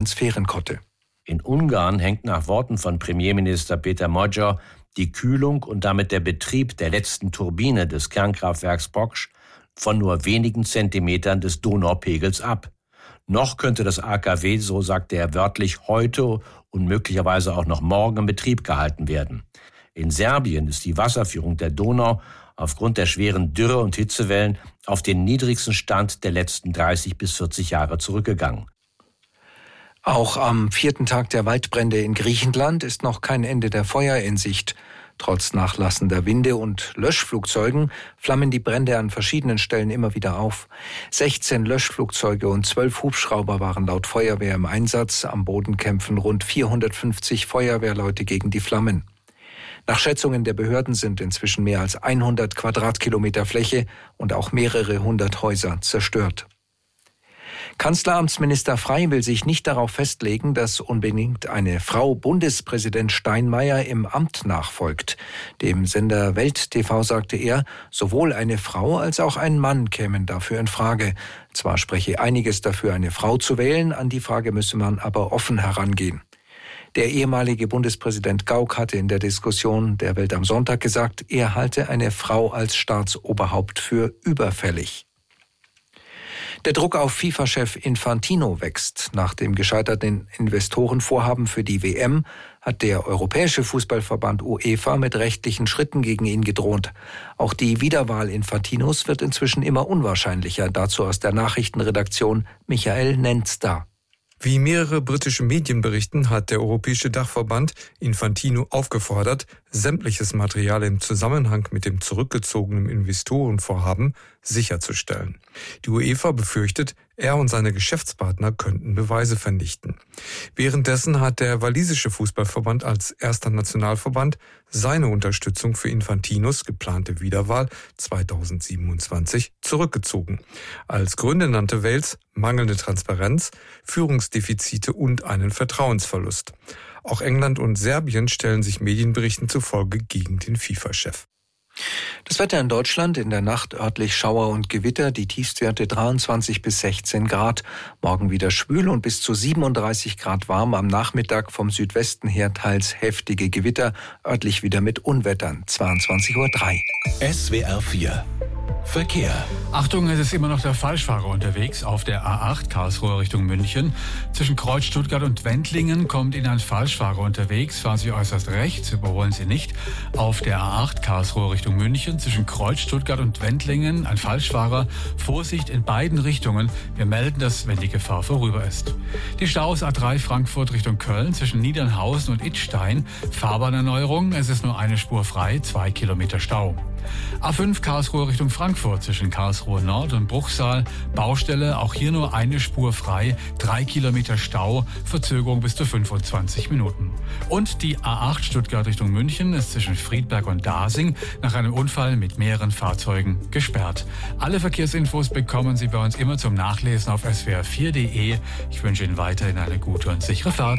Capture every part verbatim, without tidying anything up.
Atmosphärenkotte. In Ungarn hängt nach Worten von Premierminister Peter Magyar die Kühlung und damit der Betrieb der letzten Turbine des Kernkraftwerks Poksch von nur wenigen Zentimetern des Donaupegels ab. Noch könnte das A K W, so sagte er wörtlich, heute und möglicherweise auch noch morgen in Betrieb gehalten werden. In Serbien ist die Wasserführung der Donau aufgrund der schweren Dürre und Hitzewellen auf den niedrigsten Stand der letzten dreißig bis vierzig Jahre zurückgegangen. Auch am vierten Tag der Waldbrände in Griechenland ist noch kein Ende der Feuer in Sicht. Trotz nachlassender Winde und Löschflugzeugen flammen die Brände an verschiedenen Stellen immer wieder auf. sechzehn Löschflugzeuge und zwölf Hubschrauber waren laut Feuerwehr im Einsatz. Am Boden kämpfen rund vierhundertfünfzig Feuerwehrleute gegen die Flammen. Nach Schätzungen der Behörden sind inzwischen mehr als hundert Quadratkilometer Fläche und auch mehrere hundert Häuser zerstört. Kanzleramtsminister Frey will sich nicht darauf festlegen, dass unbedingt eine Frau Bundespräsident Steinmeier im Amt nachfolgt. Dem Sender Welt T V sagte er, sowohl eine Frau als auch ein Mann kämen dafür in Frage. Zwar spreche einiges dafür, eine Frau zu wählen, an die Frage müsse man aber offen herangehen. Der ehemalige Bundespräsident Gauck hatte in der Diskussion der Welt am Sonntag gesagt, er halte eine Frau als Staatsoberhaupt für überfällig. Der Druck auf FIFA-Chef Infantino wächst. Nach dem gescheiterten Investorenvorhaben für die W M hat der Europäische Fußballverband UEFA mit rechtlichen Schritten gegen ihn gedroht. Auch die Wiederwahl Infantinos wird inzwischen immer unwahrscheinlicher. Dazu aus der Nachrichtenredaktion Michael Nenzda. Wie mehrere britische Medien berichten, hat der Europäische Dachverband Infantino aufgefordert, sämtliches Material im Zusammenhang mit dem zurückgezogenen Investorenvorhaben sicherzustellen. Die UEFA befürchtet, er und seine Geschäftspartner könnten Beweise vernichten. Währenddessen hat der walisische Fußballverband als erster Nationalverband seine Unterstützung für Infantinos geplante Wiederwahl zweitausendsiebenundzwanzig zurückgezogen. Als Gründe nannte Wales mangelnde Transparenz, Führungsdefizite und einen Vertrauensverlust. Auch England und Serbien stellen sich Medienberichten zufolge gegen den FIFA-Chef. Das Wetter in Deutschland, in der Nacht örtlich Schauer und Gewitter, die Tiefstwerte dreiundzwanzig bis sechzehn Grad. Morgen wieder schwül und bis zu siebenunddreißig Grad warm. Am Nachmittag vom Südwesten her teils heftige Gewitter, örtlich wieder mit Unwettern. zweiundzwanzig Uhr drei. S W R vier Verkehr. Achtung, es ist immer noch der Falschfahrer unterwegs auf der A acht Karlsruhe Richtung München. Zwischen Kreuz Stuttgart und Wendlingen kommt Ihnen ein Falschfahrer unterwegs. Fahren Sie äußerst rechts, überholen Sie nicht. Auf der A acht Karlsruhe Richtung München zwischen Kreuz Stuttgart und Wendlingen ein Falschfahrer. Vorsicht in beiden Richtungen. Wir melden das, wenn die Gefahr vorüber ist. Die Staus A drei Frankfurt Richtung Köln zwischen Niedernhausen und Idstein. Fahrbahnerneuerung. Es ist nur eine Spur frei, zwei Kilometer Stau. A fünf Karlsruhe Richtung Frankfurt zwischen Karlsruhe Nord und Bruchsal. Baustelle, auch hier nur eine Spur frei, drei Kilometer Stau, Verzögerung bis zu fünfundzwanzig Minuten. Und die A acht Stuttgart Richtung München ist zwischen Friedberg und Dasing nach einem Unfall mit mehreren Fahrzeugen gesperrt. Alle Verkehrsinfos bekommen Sie bei uns immer zum Nachlesen auf s w r vier punkt d e. Ich wünsche Ihnen weiterhin eine gute und sichere Fahrt.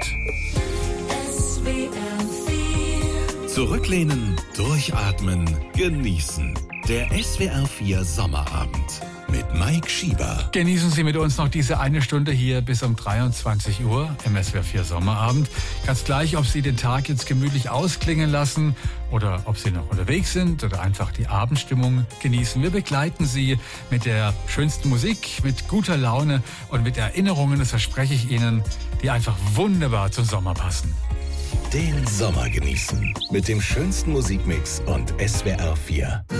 Zurücklehnen, durchatmen, genießen. Der S W R vier Sommerabend mit Mike Schieber. Genießen Sie mit uns noch diese eine Stunde hier bis um dreiundzwanzig Uhr im S W R vier Sommerabend. Ganz gleich, ob Sie den Tag jetzt gemütlich ausklingen lassen oder ob Sie noch unterwegs sind oder einfach die Abendstimmung genießen. Wir begleiten Sie mit der schönsten Musik, mit guter Laune und mit Erinnerungen, das verspreche ich Ihnen, die einfach wunderbar zum Sommer passen. Den Sommer genießen mit dem schönsten Musikmix und S W R vier.